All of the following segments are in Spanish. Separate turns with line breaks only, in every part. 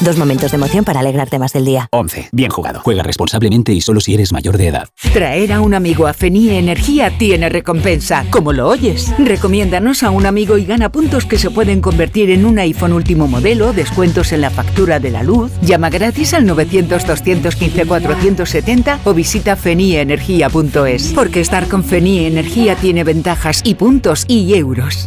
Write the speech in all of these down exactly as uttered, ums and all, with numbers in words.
Dos momentos de emoción para alegrarte más del día.
once. Bien jugado. Juega responsablemente y solo si eres mayor de edad.
Traer a un amigo a Fenie Energía tiene recompensa. ¿Cómo lo oyes? Recomiéndanos a un amigo y gana puntos que se pueden convertir en un iPhone último modelo, descuentos en la factura de la luz. Llama gratis al novecientos, doscientos quince, cuatrocientos setenta o visita fenie energía punto es. Porque estar con Fenie Energía tiene ventajas y puntos y euros.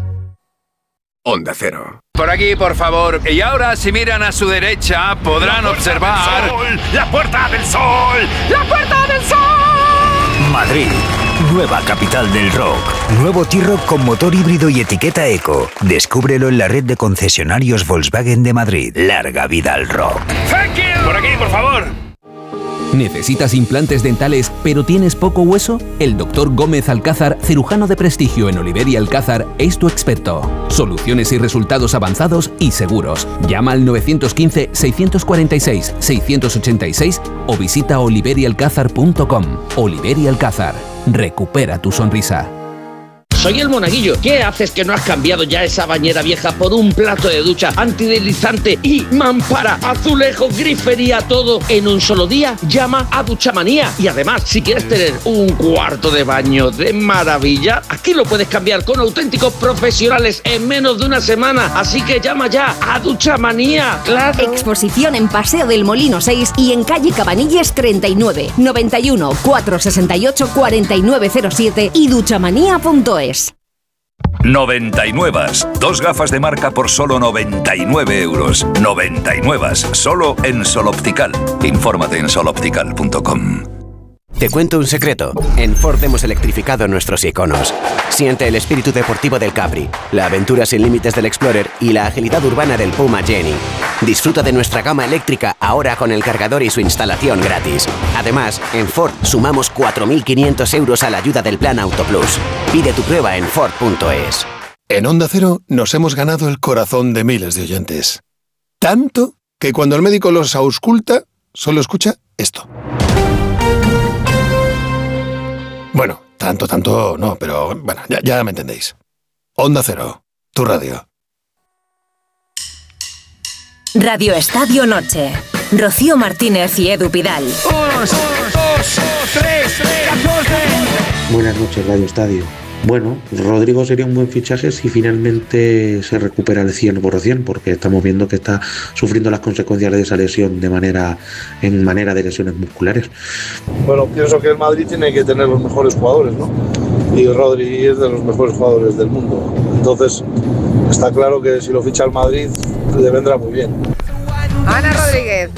Onda Cero.
Por aquí, por favor. Y ahora, si miran a su derecha, podrán observar...
¡Sol! ¡La Puerta del Sol!
¡La Puerta del Sol!
Madrid, nueva capital del rock. Nuevo T-Roc con motor híbrido y etiqueta eco. Descúbrelo en la red de concesionarios Volkswagen de Madrid. Larga vida al rock.
¡Thank you! Por aquí, por favor.
¿Necesitas implantes dentales pero tienes poco hueso? El doctor Gómez Alcázar, cirujano de prestigio en Oliver y Alcázar, es tu experto. Soluciones y resultados avanzados y seguros. Llama al nueve uno cinco, seis cuatro seis, seis ocho seis o visita oliver y alcázar punto com. Oliver y Alcázar. Recupera tu sonrisa.
Soy el Monaguillo. ¿Qué haces que no has cambiado ya esa bañera vieja por un plato de ducha antideslizante y mampara, azulejo, grifería, todo en un solo día? Llama a Duchamanía. Y además, si quieres tener un cuarto de baño de maravilla, aquí lo puedes cambiar con auténticos profesionales en menos de una semana. Así que llama ya a Duchamanía. ¡Claro!
Exposición en Paseo del Molino seis y en calle Cabanilles treinta y nueve, noventa y uno, cuatrocientos sesenta y ocho, cuarenta y nueve cero siete y duchamanía punto es.
noventa y nueve. Dos gafas de marca por solo noventa y nueve euros. noventa y nueve. Solo en Sol Optical. Infórmate en sol optical punto com.
Te cuento un secreto. En Ford hemos electrificado nuestros iconos. Siente el espíritu deportivo del Capri, la aventura sin límites del Explorer y la agilidad urbana del Puma Jenny. Disfruta de nuestra gama eléctrica ahora con el cargador y su instalación gratis. Además, en Ford sumamos cuatro mil quinientos euros a la ayuda del Plan Auto Plus. Pide tu prueba en Ford punto es.
En Onda Cero nos hemos ganado el corazón de miles de oyentes. Tanto que cuando el médico los ausculta, solo escucha esto. Bueno, tanto, tanto no, pero bueno, ya, ya me entendéis. Onda Cero, tu radio.
Radio Estadio Noche. Rocío Martínez y Edu Pidal.
Uno, dos, dos, tres, catorce.
Buenas noches, Radio Estadio. Bueno, Rodrigo sería un buen fichaje si finalmente se recupera el cien por ciento, porque estamos viendo que está sufriendo las consecuencias de esa lesión de manera en manera de lesiones musculares.
Bueno, pienso que el Madrid tiene que tener los mejores jugadores, ¿no? Y Rodri es de los mejores jugadores del mundo. Entonces, está claro que si lo ficha el Madrid, le vendrá muy bien.
Ana Rodríguez.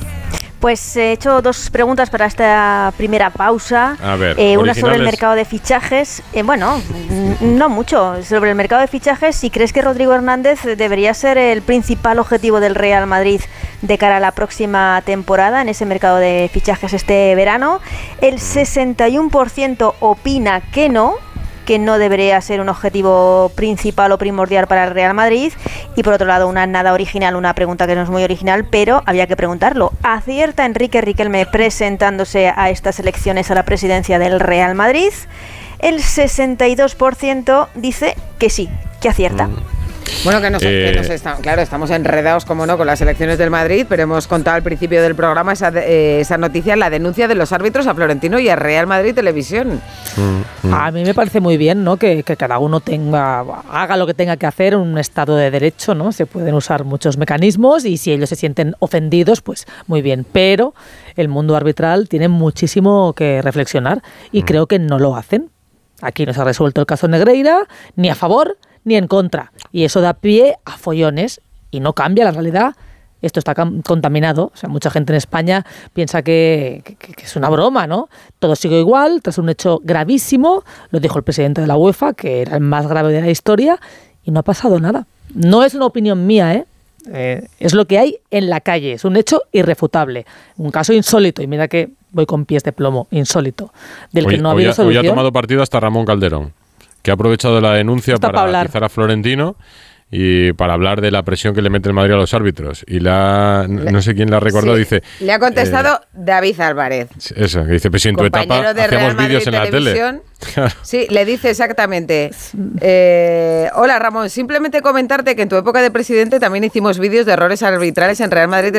Pues he hecho dos preguntas para esta primera pausa.
A ver,
eh, una sobre el mercado de fichajes. Eh, bueno, no mucho. Sobre el mercado de fichajes, si crees que Rodrigo Hernández debería ser el principal objetivo del Real Madrid de cara a la próxima temporada en ese mercado de fichajes este verano. El sesenta y uno por ciento opina que no, que no debería ser un objetivo principal o primordial para el Real Madrid. Y por otro lado, una nada original, una pregunta que no es muy original, pero había que preguntarlo. ¿Acierta Enrique Riquelme presentándose a estas elecciones a la presidencia del Real Madrid? El sesenta y dos por ciento dice que sí, que acierta.
Mm.
Bueno, que, nos,
eh,
que nos está, claro, estamos enredados, como no, con las elecciones del Madrid, pero hemos contado al principio del programa esa, eh, esa noticia, la denuncia de los árbitros a Florentino y a Real Madrid Televisión.
Mm, mm.
A mí me parece muy bien, ¿no? Que, que cada uno tenga, haga lo que tenga que hacer en un estado de derecho, ¿no? Se pueden usar muchos mecanismos y si ellos se sienten ofendidos, pues muy bien. Pero el mundo arbitral tiene muchísimo que reflexionar y mm. creo que no lo hacen. Aquí no se ha resuelto el caso Negreira, ni a favor ni en contra. Y eso da pie a follones y no cambia la realidad. Esto está contaminado. O sea, mucha gente en España piensa que, que, que es una broma, ¿no? Todo sigue igual, tras un hecho gravísimo. Lo dijo el presidente de la UEFA, que era el más grave de la historia, y no ha pasado nada. No es una opinión mía, ¿eh? Eh, es lo que hay en la calle. Es un hecho irrefutable. Un caso insólito. Y mira que voy con pies de plomo. Insólito. Del
hoy,
que no ha habido
hoy,
solución.
Hoy ha tomado partido hasta Ramón Calderón, que ha aprovechado la denuncia
Está
para
para
atizar a Florentino y para hablar de la presión que le mete el Madrid a los árbitros. Y la,
le,
no sé quién la ha recordado,
sí,
dice...
Le ha contestado
eh,
David Álvarez.
Eso, que dice, pues si en tu etapa hacíamos vídeos en la tele.
Sí, le dice exactamente. Eh, Hola Ramón, simplemente comentarte que en tu época de presidente también hicimos vídeos de errores arbitrales en Real Madrid